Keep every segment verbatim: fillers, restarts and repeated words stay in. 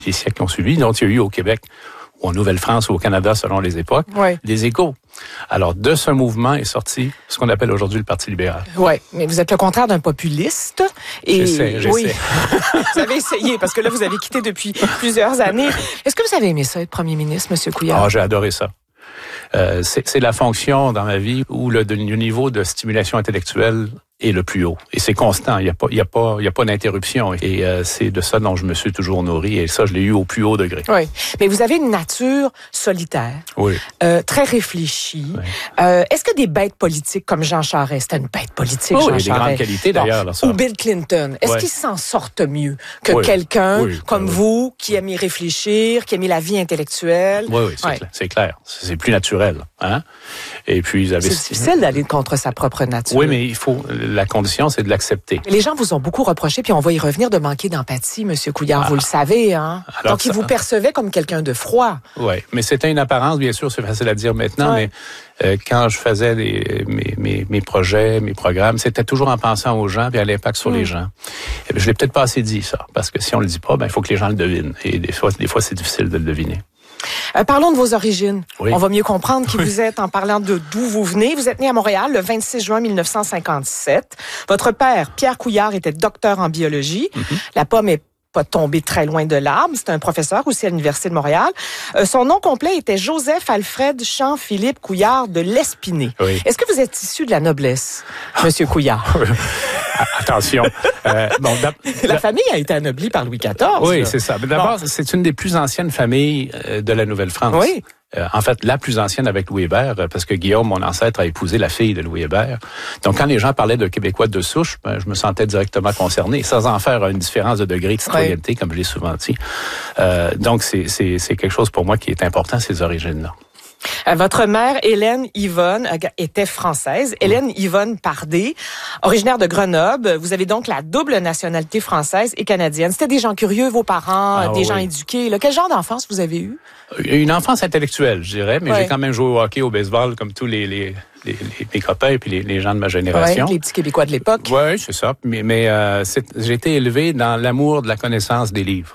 les siècles qui ont suivi, dont il y a eu au Québec, ou en Nouvelle-France ou au Canada, selon les époques, oui. des échos. Alors, de ce mouvement est sorti ce qu'on appelle aujourd'hui le Parti libéral. Oui, mais vous êtes le contraire d'un populiste. Et j'essaie, j'essaie. Oui. Vous avez essayé, parce que là, vous avez quitté depuis plusieurs années. Est-ce que vous avez aimé ça, être premier ministre, M. Couillard? Ah, j'ai adoré ça. Euh, c'est, c'est la fonction dans ma vie où le, le niveau de stimulation intellectuelle est le plus haut. Et c'est constant. Il n'y a pas, il y a pas, il y a pas d'interruption. Et euh, c'est de ça dont je me suis toujours nourri. Et ça, je l'ai eu au plus haut degré. Oui. Mais vous avez une nature solitaire. Oui. Euh, très réfléchie. Oui. Euh, est-ce que des bêtes politiques comme Jean Charest, c'était une bête politique, oh, Jean oui, Charest? Oui, des grandes qualités d'ailleurs. Là, ça. Ou Bill Clinton. Est-ce oui. qu'ils s'en sortent mieux que oui. quelqu'un oui. comme oui. vous qui aime y réfléchir, qui aime la vie intellectuelle? Oui, oui, c'est, oui. Clair, c'est clair. C'est plus naturel. Hein? Et puis, ils avaient... C'est difficile d'aller contre sa propre nature. Oui, mais il faut... La condition, c'est de l'accepter. Les gens vous ont beaucoup reproché, puis on va y revenir, de manquer d'empathie, M. Couillard, ah. vous le savez. Hein? Alors, donc, ça... ils vous percevaient comme quelqu'un de froid. Oui, mais c'était une apparence, bien sûr, c'est facile à dire maintenant, ouais. mais euh, quand je faisais les, mes, mes, mes projets, mes programmes, c'était toujours en pensant aux gens et à l'impact sur mmh. les gens. Et bien, je l'ai peut-être pas assez dit, ça, parce que si on le dit pas, ben il faut que les gens le devinent. Et des fois, des fois c'est difficile de le deviner. Euh, parlons de vos origines. Oui. On va mieux comprendre qui oui. vous êtes en parlant de d'où vous venez. Vous êtes né à Montréal le vingt-six juin mille neuf cent cinquante-sept. Votre père, Pierre Couillard, était docteur en biologie. Mm-hmm. La pomme est pas tombé très loin de l'arbre. C'était un professeur aussi à l'Université de Montréal. Euh, son nom complet était Joseph Alfred Champ-Philippe Couillard de Lespinay. Oui. Est-ce que vous êtes issu de la noblesse, Monsieur Couillard? Attention. Euh, bon, la famille a été anoblie par Louis quatorze. Oui, là. c'est ça. Mais d'abord, bon. c'est une des plus anciennes familles de la Nouvelle-France. Oui. Euh, en fait, la plus ancienne avec Louis Hébert, parce que Guillaume, mon ancêtre, a épousé la fille de Louis Hébert. Donc, quand les gens parlaient de Québécois de souche, ben, je me sentais directement concerné, sans en faire une différence de degré de citoyenneté, oui. comme je l'ai souvent dit. Euh, donc, c'est, c'est, c'est quelque chose pour moi qui est important, ces origines-là. Votre mère, Hélène Yvonne, était française. Hélène mmh. Yvonne Pardé, originaire de Grenoble. Vous avez donc la double nationalité française et canadienne. C'était des gens curieux, vos parents, ah, des oui. gens éduqués. Là, quel genre d'enfance vous avez eu? Une enfance intellectuelle, je dirais, mais ouais. j'ai quand même joué au hockey, au baseball, comme tous les... les... Les, les, les copains et puis les, les gens de ma génération. Ouais, les petits Québécois de l'époque. Oui, c'est ça. Mais, mais euh, c'est, j'ai été élevé dans l'amour de la connaissance des livres.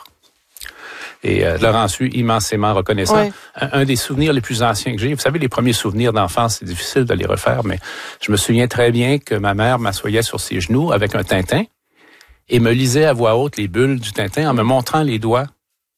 Et euh, je leur en suis immensément reconnaissant. Ouais. Un, un des souvenirs les plus anciens que j'ai, vous savez, les premiers souvenirs d'enfance, c'est difficile de les refaire, mais je me souviens très bien que ma mère m'assoyait sur ses genoux avec un Tintin et me lisait à voix haute les bulles du Tintin en me montrant les doigts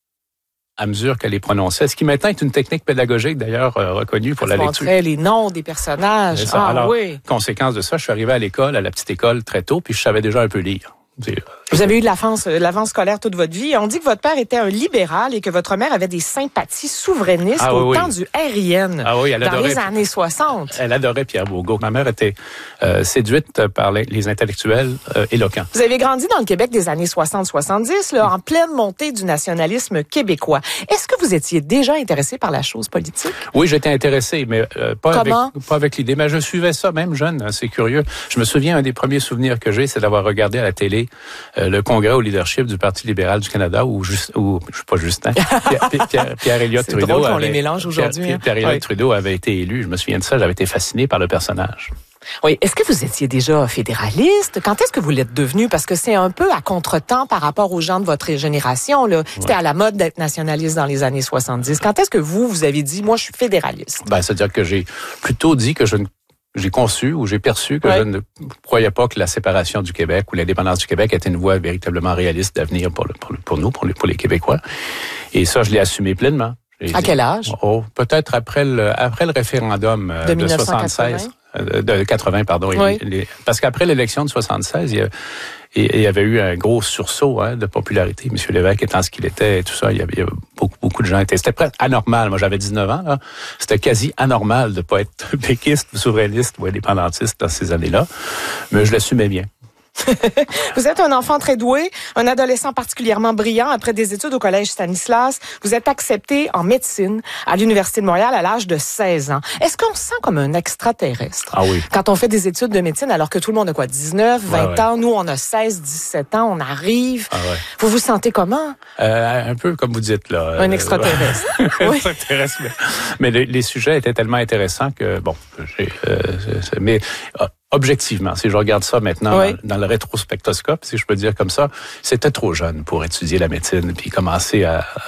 à mesure qu'elle les prononçait. Ce qui maintenant est une technique pédagogique, d'ailleurs, euh, reconnue pour ça la lecture. montrait les noms des personnages. Ah, Alors, oui. conséquence de ça, je suis arrivé à l'école, à la petite école, très tôt, puis je savais déjà un peu lire. Vous avez eu de l'avance, l'avance scolaire toute votre vie. On dit que votre père était un libéral et que votre mère avait des sympathies souverainistes ah, oui, au oui. temps du R I N, ah, oui, elle dans adorait, les années soixante. Elle adorait Pierre Bourgault. Ma mère était euh, séduite par les, les intellectuels euh, éloquents. Vous avez grandi dans le Québec des années soixante soixante-dix, là, en pleine montée du nationalisme québécois. Est-ce que vous étiez déjà intéressé par la chose politique? Oui, j'étais intéressé, mais euh, pas, avec, Comment? pas avec l'idée. Mais je suivais ça même jeune, hein, c'est curieux. Je me souviens, un des premiers souvenirs que j'ai, c'est d'avoir regardé à la télé euh, le congrès au leadership du Parti libéral du Canada, où, Just, où je sais pas Justin, Pierre, Pierre, Pierre Elliott c'est Trudeau drôle qu'on avait, les mélange aujourd'hui. Pierre, hein? Pierre Elliott oui. Trudeau avait été élu. Je me souviens de ça, j'avais été fasciné par le personnage. Oui. Est-ce que vous étiez déjà fédéraliste? Quand est-ce que vous l'êtes devenu? Parce que c'est un peu à contretemps par rapport aux gens de votre génération, là. C'était ouais. à la mode d'être nationaliste dans les années soixante-dix. Quand est-ce que vous, vous avez dit, moi, je suis fédéraliste? Ben, c'est-à-dire que j'ai plutôt dit que je ne J'ai conçu ou j'ai perçu que ouais. je ne croyais pas que la séparation du Québec ou l'indépendance du Québec était une voie véritablement réaliste d'avenir pour, le, pour, le, pour nous, pour les, pour les Québécois. Et ça, je l'ai assumé pleinement. J'ai à dit, quel âge? Oh, peut-être après le, après le référendum de, de soixante-seize. Euh, de quatre-vingts, pardon. Oui. Les, les, parce qu'après l'élection de soixante-seize, il y a, il y avait eu un gros sursaut hein, de popularité. M. Lévesque étant ce qu'il était et tout ça, il y avait, il y avait beaucoup, beaucoup de gens étaient. C'était presque anormal. Moi, j'avais dix-neuf ans. Là. C'était quasi anormal de pas être péquiste, souverainiste ou indépendantiste dans ces années-là. Mais je l'assumais bien. Vous êtes un enfant très doué, un adolescent particulièrement brillant. Après des études au collège Stanislas, vous êtes accepté en médecine à l'Université de Montréal à l'âge de seize ans. Est-ce qu'on se sent comme un extraterrestre? Ah oui. Quand on fait des études de médecine, alors que tout le monde a quoi, dix-neuf, vingt ouais, ouais. ans, nous on a seize, dix-sept ans, on arrive. Ah ouais. Vous vous sentez comment? Euh, un peu comme vous dites là. Un extraterrestre. un extraterrestre. Mais, mais les, les sujets étaient tellement intéressants que bon, j'ai, euh, mais objectivement, si je regarde ça maintenant oui. dans, dans le rétrospectoscope, si je peux dire comme ça, c'était trop jeune pour étudier la médecine puis commencer à